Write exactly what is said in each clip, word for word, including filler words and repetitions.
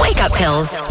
Wake up pills.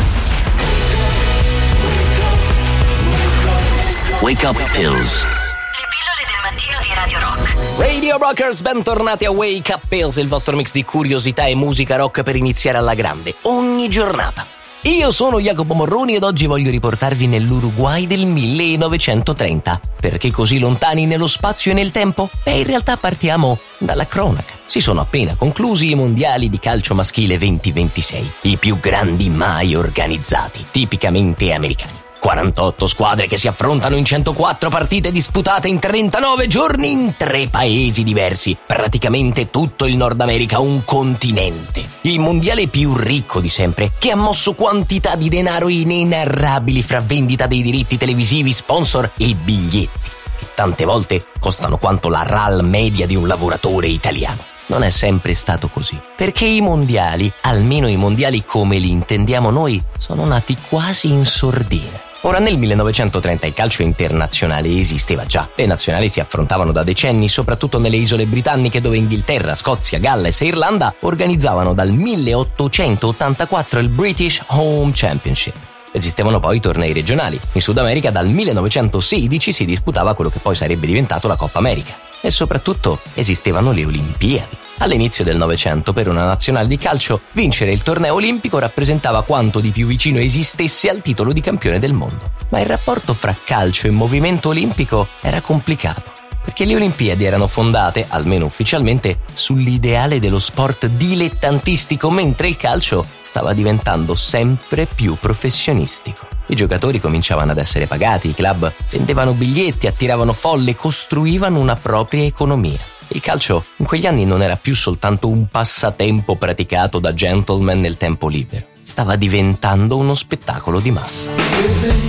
Wake up pills. Le pillole del mattino di Radio Rock. Radio Rockers, bentornati a Wake Up Pills, il vostro mix di curiosità e musica rock per iniziare alla grande, ogni giornata. Io sono Jacopo Morroni ed oggi voglio riportarvi nell'Uruguay del millenovecentotrenta. Perché così lontani nello spazio e nel tempo? Beh, in realtà partiamo dalla cronaca. Si sono appena conclusi i mondiali di calcio maschile venti ventisei, i più grandi mai organizzati, tipicamente americani. quarantotto squadre che si affrontano in centoquattro partite disputate in trentanove giorni in tre paesi diversi, praticamente tutto il Nord America, un continente. Il mondiale più ricco di sempre, che ha mosso quantità di denaro inenarrabili fra vendita dei diritti televisivi, sponsor e biglietti, che tante volte costano quanto la R A L media di un lavoratore italiano. Non è sempre stato così, perché i mondiali, almeno i mondiali come li intendiamo noi, sono nati quasi in sordina. Ora, nel millenovecentotrenta il calcio internazionale esisteva già. Le nazionali si affrontavano da decenni, soprattutto nelle isole britanniche, dove Inghilterra, Scozia, Galles e Irlanda organizzavano dal milleottocentottantaquattro il British Home Championship. Esistevano poi i tornei regionali. In Sud America dal millenovecentosedici si disputava quello che poi sarebbe diventato la Coppa America. E soprattutto esistevano le Olimpiadi. All'inizio del Novecento, per una nazionale di calcio, vincere il torneo olimpico rappresentava quanto di più vicino esistesse al titolo di campione del mondo. Ma il rapporto fra calcio e movimento olimpico era complicato, perché le Olimpiadi erano fondate, almeno ufficialmente, sull'ideale dello sport dilettantistico, mentre il calcio stava diventando sempre più professionistico. I giocatori cominciavano ad essere pagati, i club vendevano biglietti, attiravano folle, costruivano una propria economia. Il calcio in quegli anni non era più soltanto un passatempo praticato da gentleman nel tempo libero. Stava diventando uno spettacolo di massa.